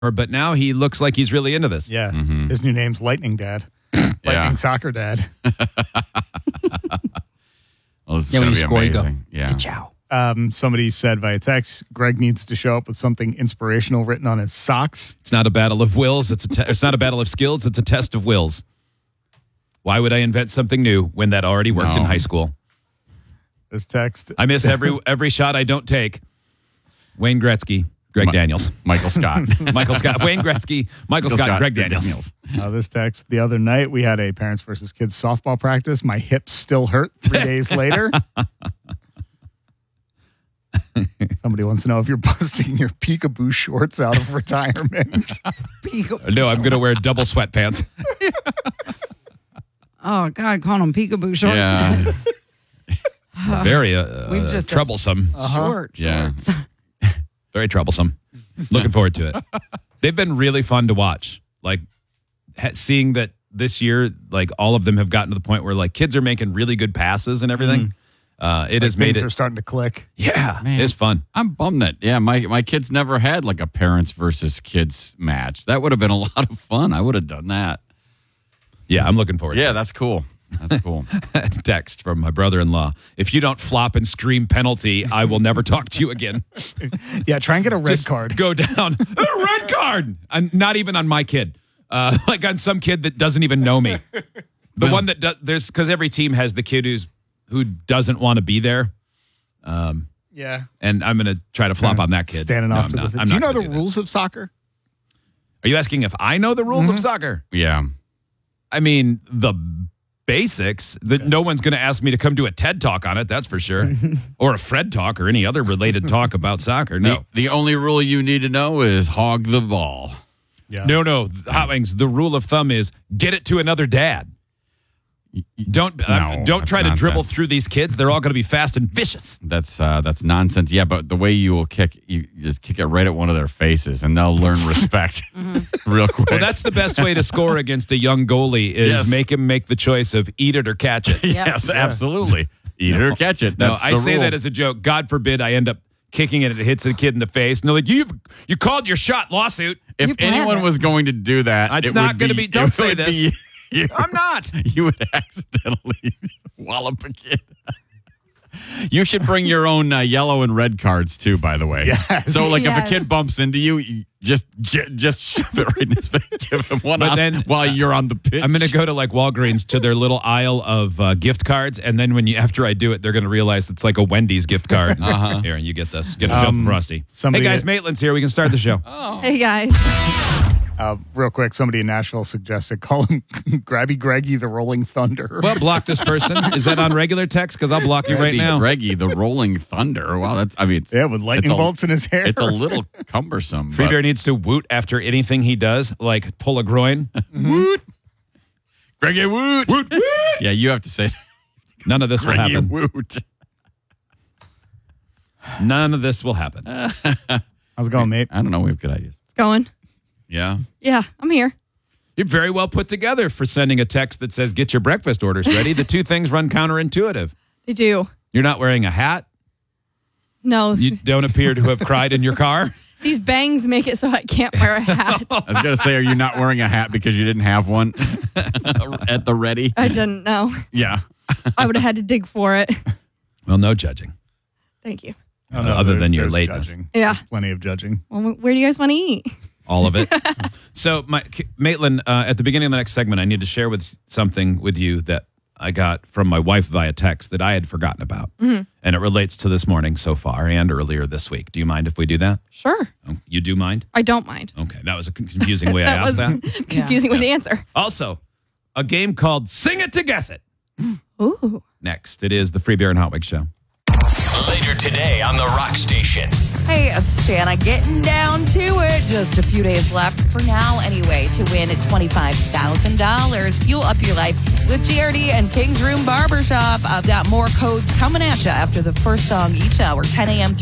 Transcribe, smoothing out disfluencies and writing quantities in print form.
but now he looks like he's really into this. Yeah. His new name's Lightning Dad. Lightning Soccer Dad. Well, this is going to be amazing. Yeah. Ciao. Somebody said via text, Greg needs to show up with something inspirational written on his socks. It's not a battle of wills. It's not a battle of skills. It's a test of wills. Why would I invent something new when that already worked in high school? This text. I miss every shot I don't take. Wayne Gretzky, Greg Daniels. Michael Scott. Michael Scott. Wayne Gretzky, Michael Scott, Greg Daniels. This text. The other night, we had a parents versus kids softball practice. My hips still hurt 3 days later. Somebody wants to know if you're busting your peekaboo shorts out of retirement. No, I'm going to wear double sweatpants. Oh, God, calling them peekaboo shorts. Yeah. Very We've just troublesome. Short Yeah. shorts. Very troublesome. Looking forward to it. They've been really fun to watch. Like seeing that this year, like all of them have gotten to the point where like kids are making really good passes and everything. It has made Things it. are starting to click. Yeah, Man. it's fun. I'm bummed that, my kids never had like a parents versus kids match. That would have been a lot of fun. I would have done that. Yeah, I'm looking forward. Yeah, that's cool. That's cool. Text from my brother-in-law. If you don't flop and scream penalty, I will never talk to you again. Yeah, try and get a red Just card. Go down. A red card. And not even on my kid. Like on some kid that doesn't even know me. The one that there's because every team has the kid who doesn't want to be there. Yeah. And I'm going to try to flop on that kid. Standing off to the side. Do you know the rules of soccer? Are you asking if I know the rules of soccer? Yeah. I mean, the basics. No one's going to ask me to come do a TED Talk on it, that's for sure. Or a Fred Talk or any other related talk about soccer. No. The only rule you need to know is hog the ball. Yeah. No. Hot Wings, the rule of thumb is get it to another dad. Don't try to dribble through these kids. They're all going to be fast and vicious. That's nonsense. Yeah, but the way you will kick, you just kick it right at one of their faces, and they'll learn respect real quick. Well, that's the best way to score against a young goalie is make him make the choice of eat it or catch it. Yes, absolutely. Eat it or catch it. That's I say that as a joke. God forbid I end up kicking it and it hits a kid in the face. And they're like, you called your shot, lawsuit. If anyone was going to do that, it's not going to be. Don't say this. I'm not. You would accidentally wallop a kid. You should bring your own yellow and red cards too, by the way. Yes. So, like, if a kid bumps into you, just shove it right in his face. Give him one while you're on the pitch. I'm going to go to like Walgreens to their little aisle of gift cards, and then after I do it, they're going to realize it's like a Wendy's gift card. Here, and you get this. Get a shelf of Frosty. Hey guys, Maitland's here. We can start the show. Hey guys. Real quick, somebody in Nashville suggested call him Grabby Greggy the Rolling Thunder. Well, block this person. Is that on regular text? Because I'll block you right now. Reggie, the Rolling Thunder. Wow, with lightning bolts in his hair. It's a little cumbersome. Free Bear needs to woot after anything he does, like pull a groin. Woot. Greggy woot. Woot, woot. Yeah, you have to say None of this will Greggy happen. woot. None of this will happen. How's it going, mate? I don't know. We have good ideas. It's going. Yeah. Yeah, I'm here. You're very well put together for sending a text that says, get your breakfast orders ready. The two things run counterintuitive. They do. You're not wearing a hat. No. You don't appear to have cried in your car. These bangs make it so I can't wear a hat. I was going to say, are you not wearing a hat because you didn't have one at the ready? I didn't know. Yeah. I would have had to dig for it. Well, no judging. Thank you. Other than your there's lateness. Judging. Yeah. There's plenty of judging. Well, where do you guys want to eat? All of it. So, Maitland, at the beginning of the next segment, I need to share something with you that I got from my wife via text that I had forgotten about. Mm-hmm. And it relates to this morning so far and earlier this week. Do you mind if we do that? Sure. Oh, you do mind? I don't mind. Okay. That was a confusing way I asked that. Confusing way to answer. Also, a game called Sing It to Guess It. Ooh. Next, it is the Free Beer and Hot Wings Show. Later today on the Rock Station. Hey, it's Shanna getting down to it. Just a few days left for now anyway to win $25,000. Fuel up your life with GRD and King's Room Barbershop. I've got more codes coming at you after the first song each hour, 10 a.m.